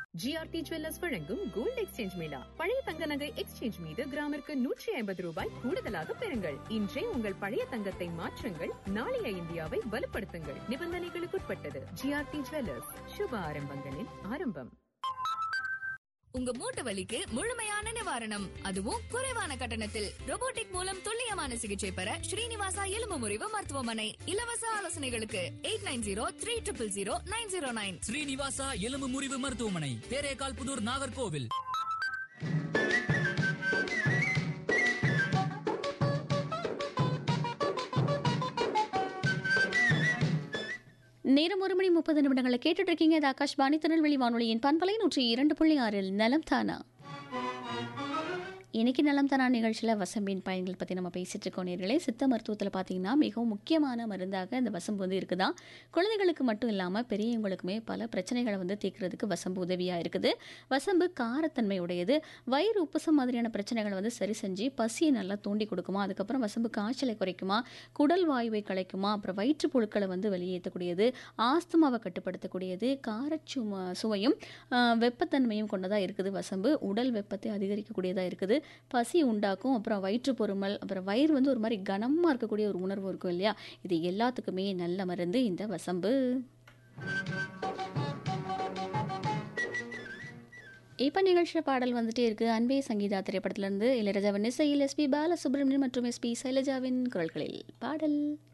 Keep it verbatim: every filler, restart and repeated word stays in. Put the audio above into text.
GRT jewellers வழங்கும் gold exchange Mela. பழைய தங்க நகை எக்ஸ்சேஞ்ச் மீது கிராமிற்கு நூற்றி ஐம்பது ரூபாய் கூடுதலாக பெறுங்கள். இன்றே உங்கள் பழைய தங்கத்தை மாற்றுங்கள், நாளைய இந்தியாவை வலுப்படுத்துங்கள். நிபந்தனைகளுக்குட்பட்டது. ஜிஆர்டி ஜுவல்லர்ஸ், சுப ஆரம்பங்களின் ஆரம்பம். உங்க மூட்டு வலிக்கு முழுமையான நிவாரணம், அதுவும் குறைவான கட்டணத்தில். ரோபோட்டிக் மூலம் துல்லியமான சிகிச்சை பெற ஸ்ரீனிவாசா எலும்பு முறிவு மருத்துவமனை. இலவச ஆலோசனைகளுக்கு eight nine zero three triple zero nine zero nine. Srinivasa எலும்பு முறிவு மருத்துவமனை, தேரேகால் புதூர், நாகர்கோவில். நேரம் ஒரு மணி முப்பது நிமிடங்களை கேட்டுட்டு இருக்கீங்க. இது ஆகாஷ்வாணி திருநெல்வேலி வானொலியின் பண்பலை நூற்றி இரண்டு புள்ளி ஆறில் நலம் தானா. இன்றைக்கி நலம் தானா நிகழ்ச்சியில் வசம்பின் பயன்கள் பற்றி நம்ம பேசிகிட்டு இருக்கோம். நேர்களே, சித்த மருத்துவத்தில் பார்த்திங்கன்னா மிகவும் முக்கியமான மருந்தாக இந்த வசம்பு வந்து இருக்குதா. குழந்தைகளுக்கு மட்டும் இல்லாமல் பெரியவங்களுக்குமே பல பிரச்சனைகளை வந்து தீர்க்கிறதுக்கு வசம்பு உதவியாக இருக்குது. வசம்பு காரத்தன்மை உடையது. வயிறு உப்புசம் மாதிரியான பிரச்சனைகளை வந்து சரி செஞ்சு பசியை நல்லா தூண்டி கொடுக்குமா. அதுக்கப்புறம் வசம்பு காய்ச்சலை குறைக்குமா, குடல் வாயுவை கலைக்குமா, அப்புறம் வயிற்று புழுக்களை வந்து வெளியேற்றக்கூடியது, ஆஸ்துமாவை கட்டுப்படுத்தக்கூடியது, காரச்சும சுவையும் வெப்பத்தன்மையும் கொண்டதாக இருக்குது. வசம்பு உடல் வெப்பத்தை அதிகரிக்கக்கூடியதாக இருக்குது, பசி உண்டாக்கும், அப்புறம் வயிற்று பொறுமல், அப்புறம் வயிறு வந்து ஒரு மாதிரி கனமாக இருக்கக்கூடிய ஒரு உணர்வு இருக்கும் இல்லையா. இது எல்லாத்துக்குமே நல்ல மருந்து இந்த வசம்பு. இப்போ நிகழ்ச்சியில் பாடல் வந்துட்டே இருக்கு. அன்பே சங்கீதா திரைப்படத்திலிருந்து இளையராஜாவின் இசையில் எஸ்பி பாலசுப்ரமணியன் மற்றும் எஸ்பி சைலஜாவின் குரல்களில் பாடல்.